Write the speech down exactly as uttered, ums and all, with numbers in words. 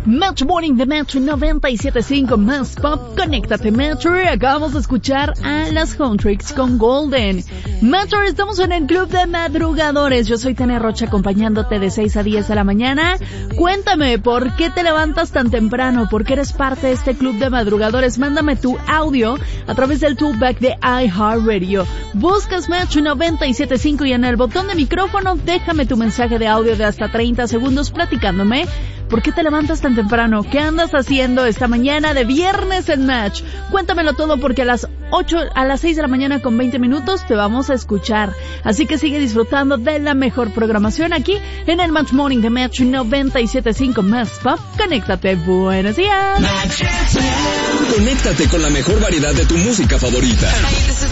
Match Morning de Metro noventa y siete punto cinco más pop. Conéctate Metro. Acabamos de escuchar a las Huntrix con Golden. Metro, estamos en el club de madrugadores. Yo soy Tania Rocha acompañándote de seis a diez de la mañana. Cuéntame, ¿por qué te levantas tan temprano? ¿Por qué eres parte de este club de madrugadores? Mándame tu audio a través del toolback de iHeartRadio. Buscas Metro noventa y siete punto cinco y en el botón de micrófono déjame tu mensaje de audio de hasta treinta segundos platicándome. ¿Por qué te levantas tan temprano? ¿Qué andas haciendo esta mañana de viernes en Match? Cuéntamelo todo porque a las ocho, a las seis de la mañana con veinte minutos te vamos a escuchar. Así que sigue disfrutando de la mejor programación aquí en el Match Morning de Match noventa y siete punto cinco más pop. Conéctate. Buenos días. Conéctate con la mejor variedad de tu música favorita.